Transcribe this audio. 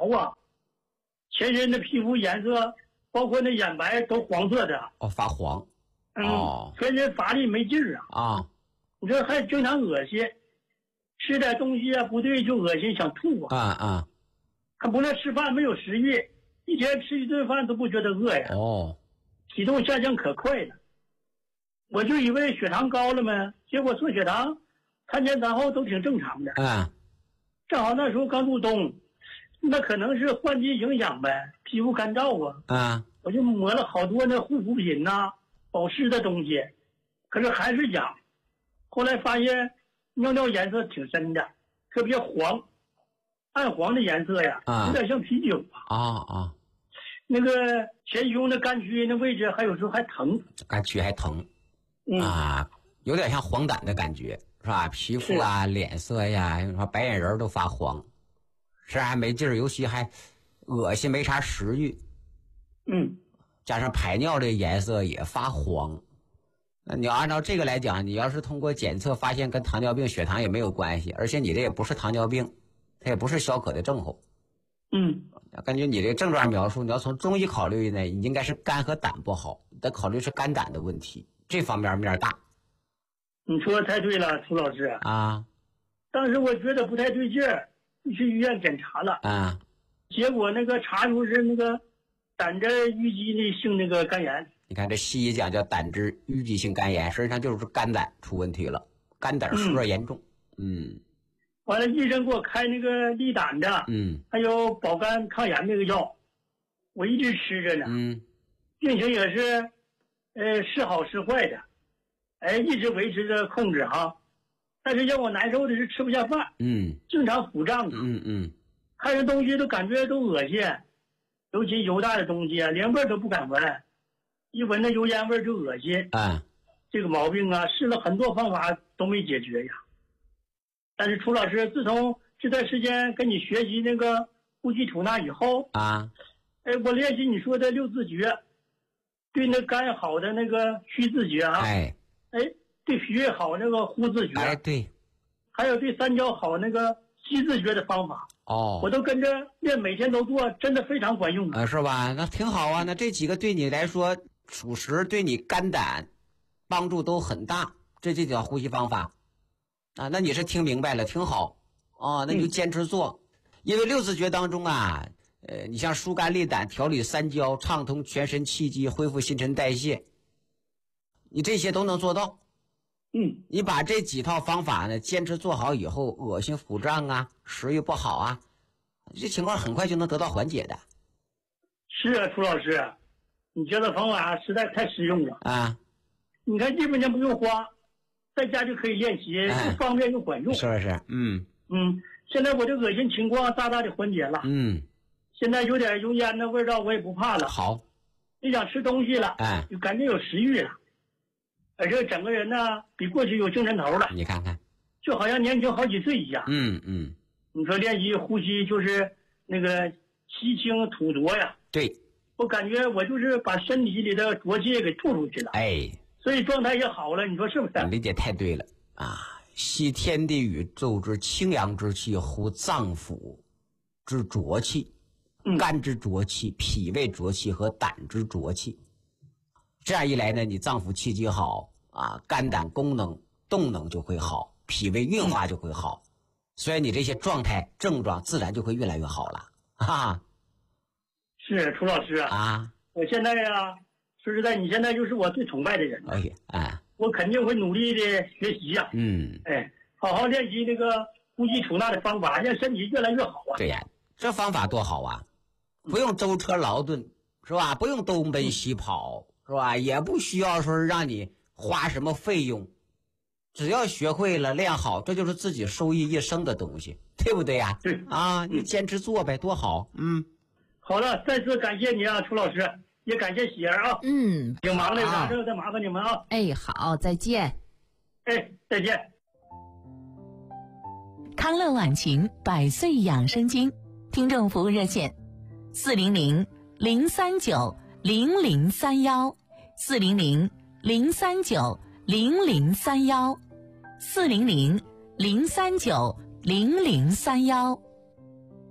啊，全身的皮肤颜色，包括那眼白都黄色的。 哦，发黄。哦， 全身乏力没劲儿啊。 啊， 你说还经常恶心，吃点东西啊不对就恶心想吐啊。 啊， 还不论吃饭没有食欲，一天吃一顿饭都不觉得饿呀。 哦， 体重下降可快了，我就以为血糖高了嘛，结果测血糖，餐前餐后都挺正常的。正好那时候刚入冬，那可能是换季影响呗，皮肤干燥啊。我就抹了好多那护肤品呐、保湿的东西，可是还是痒。后来发现尿尿颜色挺深的，特别黄，暗黄的颜色呀，有点像啤酒啊。那个前胸的肝区那位置，还有时候还疼， 肝区还疼。有点像黄疸的感觉，是吧？皮肤啊、脸色呀，什么白眼仁都发黄，吃还没劲儿，尤其还恶心，没啥食欲。加上排尿这颜色也发黄。那你要按照这个来讲，你要是通过检测发现跟糖尿病血糖也没有关系，而且你这也不是糖尿病，它也不是消渴的症候。根据你这症状描述，你要从中医考虑呢，你应该是肝和胆不好，你得考虑是肝胆的问题，这方面大。 你说的太对了，涂老师啊。当时我觉得不太对劲儿，去医院检查了结果那个查出是那个胆汁淤积性那个肝炎。 你看这西医讲叫胆汁淤积性肝炎，实际上就是肝胆出问题了，肝胆湿热严重。 完了，医生给我开那个利胆的，还有保肝抗炎那个药，我一直吃着呢。病情也是，是好是坏的，一直维持着控制哈。但是让我难受的是吃不下饭，经常腹胀看着东西都感觉都恶心，尤其油大的东西啊，连味儿都不敢闻，一闻那油烟味儿就恶心。这个毛病啊，试了很多方法都没解决呀。但是楚老师，自从这段时间跟你学习那个呼吸吐纳以后我练习你说的六字诀，对那肝好的那个虚字诀对脾胃好那个呼字诀， 对， 还有对三焦好那个吸字诀的方法我都跟着练，每天都做，真的非常管用是吧？那挺好啊。那这几个对你来说，属实对你肝胆帮助都很大，这叫呼吸方法那你是听明白了，挺好那你就坚持做。因为六字诀当中你像疏肝利胆、调理三焦、畅通全身气机、恢复新陈代谢，你这些都能做到。你把这几套方法呢坚持做好以后，恶心腹胀食欲不好这情况很快就能得到缓解的。 是啊，楚老师，你这个方法实在太实用了你看基本上不用花，在家就可以练习，又方便又管用。 是不是？ 现在我这恶心情况大大的缓解了。现在有点油烟的味道我也不怕了。 好， 你想吃东西了就感觉有食欲了，而且整个人呢比过去有精神头了。 你看看， 就好像年轻好几岁一样。你说练习呼吸就是那个吸清吐浊呀。 对， 我感觉我就是把身体里的浊气给吐出去了。所以状态也好了，你说是不是？ 你理解太对了吸天地宇宙之清阳之气，呼脏腑之浊气，肝之浊气、脾胃浊气和胆之浊气。这样一来呢，你脏腑气机好肝胆功能动能就会好，脾胃运化就会好，所以你这些状态症状自然就会越来越好了是楚老师我现在说实在，你现在就是我最崇拜的人我肯定会努力的学习好好练习那个呼吸吐纳的方法，让身体越来越好对呀，这方法多好不用舟车劳顿，是吧？不用东奔西跑，是吧？也不需要说让你花什么费用，只要学会了练好，这就是自己受益一生的东西，对不对呀？ 对你坚持做呗，多好。 好了，再次感谢你楚老师，也感谢喜儿挺忙的，啥事再麻烦你们好，再见。 再见。 康乐晚晴100岁养生经听众服务热线：400-039-0031，400-039-0031，400-039-0031。